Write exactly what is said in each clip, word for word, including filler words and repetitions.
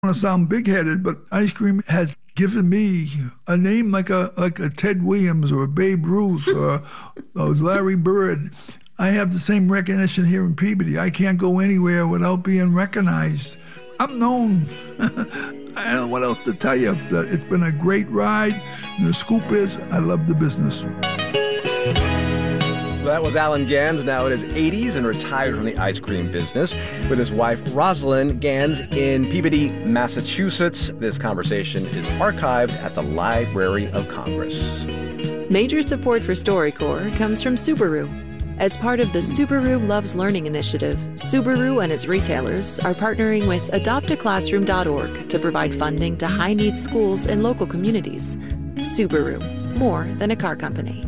want to sound big-headed, but ice cream has given me a name like a like a Ted Williams or a Babe Ruth or, or Larry Bird. I have the same recognition here in Peabody. I can't go anywhere without being recognized. I'm known. I don't know what else to tell you. It's been a great ride. And the scoop is, I love the business. That was Alan Gans, now in his eighties and retired from the ice cream business, with his wife Rosalind Gans in Peabody, Massachusetts. This conversation is archived at the Library of Congress. Major support for StoryCorps comes from Subaru. As part of the Subaru Loves Learning initiative, Subaru and its retailers are partnering with adopt a classroom dot org to provide funding to high-needs schools in local communities. Subaru, more than a car company.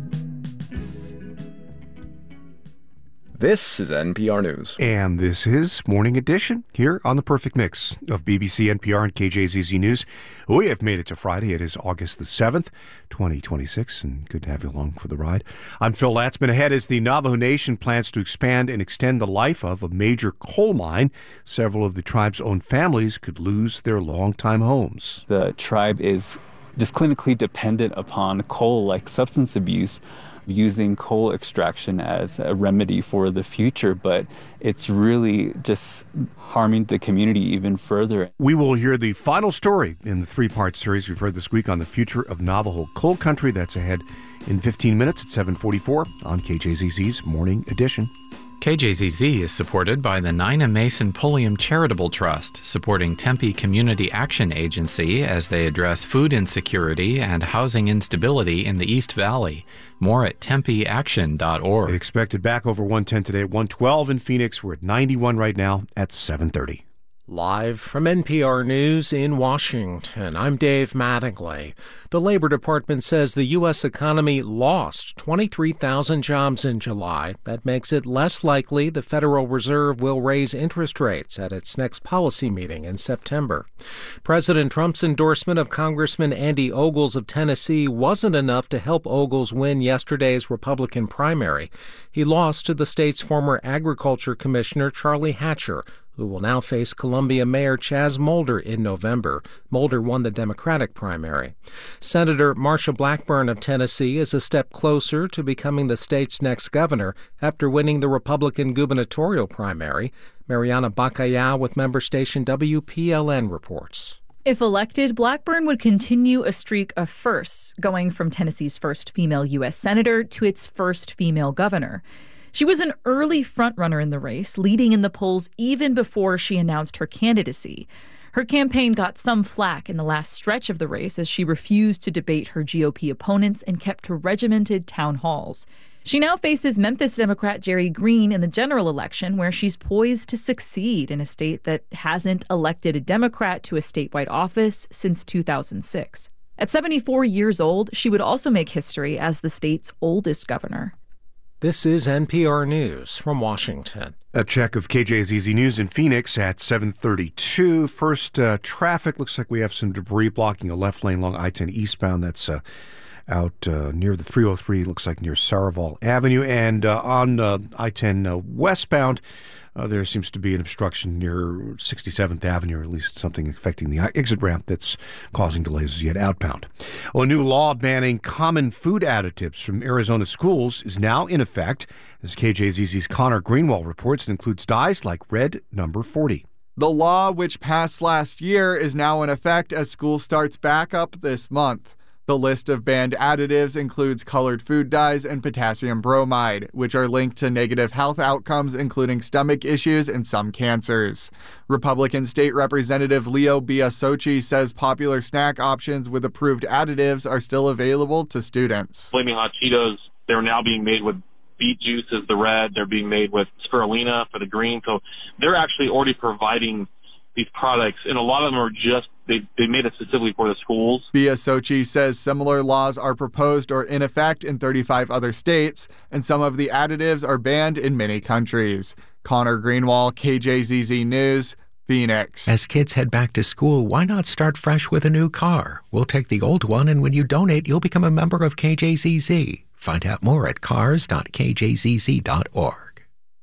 This is N P R News. And this is Morning Edition here on the Perfect Mix of B B C, N P R, and K J Z Z News. We have made it to Friday. It is August the seventh, twenty twenty-six, and good to have you along for the ride. I'm Phil Latzman. Ahead as the Navajo Nation plans to expand and extend the life of a major coal mine. Several of the tribe's own families could lose their longtime homes. The tribe is just clinically dependent upon coal, like substance abuse, using coal extraction as a remedy for the future, but it's really just harming the community even further. We will hear the final story in the three-part series we've heard this week on the future of Navajo coal country. That's ahead in fifteen minutes at seven forty-four on K J Z Z's Morning Edition. K J Z Z is supported by the Nina Mason Pulliam Charitable Trust, supporting Tempe Community Action Agency as they address food insecurity and housing instability in the East Valley. More at tempe action dot org. Expected back over one ten today at one twelve in Phoenix. We're at ninety-one right now at seven thirty. Live from N P R News in Washington, I'm Dave Mattingly. The Labor Department says the U S economy lost twenty-three thousand jobs in July. That makes it less likely the Federal Reserve will raise interest rates at its next policy meeting in September. President Trump's endorsement of Congressman Andy Ogles of Tennessee wasn't enough to help Ogles win yesterday's Republican primary. He lost to the state's former Agriculture Commissioner Charlie Hatcher, who will now face Columbia Mayor Chaz Mulder in November. Mulder won the Democratic primary. Senator Marsha Blackburn of Tennessee is a step closer to becoming the state's next governor after winning the Republican gubernatorial primary. Mariana Bacaya with member station W P L N reports. If elected, Blackburn would continue a streak of firsts, going from Tennessee's first female U S senator to its first female governor. She was an early frontrunner in the race, leading in the polls even before she announced her candidacy. Her campaign got some flack in the last stretch of the race as she refused to debate her G O P opponents and kept to regimented town halls. She now faces Memphis Democrat Jerry Green in the general election, where she's poised to succeed in a state that hasn't elected a Democrat to a statewide office since two thousand six. At seventy-four years old, she would also make history as the state's oldest governor. This is N P R News from Washington. A check of K J Z Z News in Phoenix at seven thirty-two. First, uh, traffic. Looks like we have some debris blocking a left lane along I ten eastbound. That's uh, out uh, near the three oh three, looks like near Saraval Avenue. And uh, on uh, I ten uh, westbound, uh, there seems to be an obstruction near sixty-seventh Avenue, or at least something affecting the exit ramp that's causing delays as you head outbound. Well, a new law banning common food additives from Arizona schools is now in effect. As K J Z Z's Connor Greenwald reports, it includes dyes like red number forty. The law, which passed last year, is now in effect as school starts back up this month. The list of banned additives includes colored food dyes and potassium bromide, which are linked to negative health outcomes, including stomach issues and some cancers. Republican State Representative Leo Biasochi says popular snack options with approved additives are still available to students. Flaming Hot Cheetos, they're now being made with beet juice as the red. They're being made with spirulina for the green. So they're actually already providing these products, and a lot of them are just, they, they made it specifically for the schools. Biasochi says similar laws are proposed or in effect in thirty-five other states, and some of the additives are banned in many countries. Connor Greenwald, K J Z Z News, Phoenix. As kids head back to school, why not start fresh with a new car? We'll take the old one, and when you donate, you'll become a member of K J Z Z. Find out more at cars dot k j z z dot org.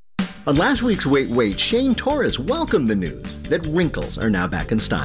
On last week's Wait Wait, Shane Torres welcomed the news that wrinkles are now back in style.